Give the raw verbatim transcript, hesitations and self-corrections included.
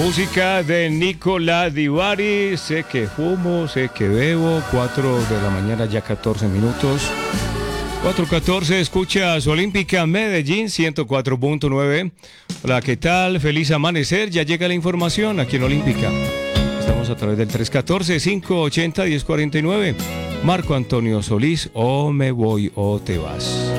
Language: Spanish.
Música de Nicolás Divari. Sé que fumo, sé que bebo. cuatro de la mañana, ya catorce minutos. cuatro catorce, escuchas Olímpica Medellín ciento cuatro punto nueve. Hola, ¿qué tal? Feliz amanecer. Ya llega la información aquí en Olímpica. Estamos a través del tres uno cuatro, cinco ocho cero, uno cero cuatro nueve. Marco Antonio Solís, o me voy o te vas.